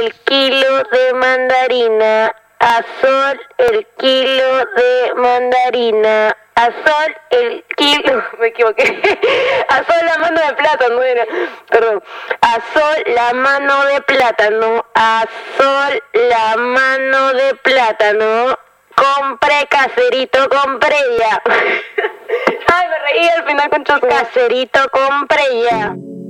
el kilo de mandarina. A sol el kilo de mandarina. A sol el kilo... Me equivoqué. A sol la mano de plátano, era. Perdón. A sol la mano de plátano. A sol la mano de plátano. Compré caserito, compré ya. Ay, me reí al final con chusca. Caserito, compré ya.